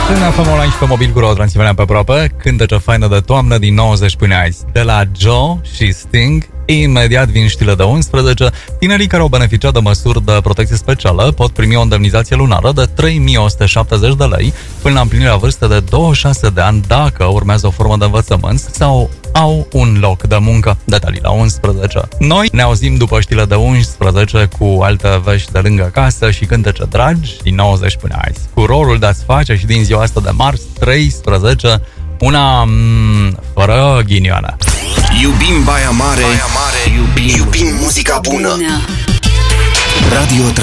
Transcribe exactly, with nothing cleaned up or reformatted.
În F M Online și pe mobil cu Transilvania pe aproape, cântece faină de toamnă din nouăzeci până azi. De la Joe și Sting, imediat vin știle de unsprezece. Tinerii care au beneficiat de măsuri de protecție specială pot primi o indemnizație lunară de trei mii o sută șaptezeci de lei până la împlinirea vârstei de douăzeci și șase de ani dacă urmează o formă de învățământ sau au un loc de muncă. Detalii la unsprezece. Noi ne auzim după știle de unsprezece cu alte vești de lângă casă și cântece dragi din nouăzeci până azi. Cu rolul de a-ți face și din ziua asta de marți treisprezece, una mm, fără ghinioane. Iubim Baia Mare, Baia Mare, iubim, iubim muzica bună. Radio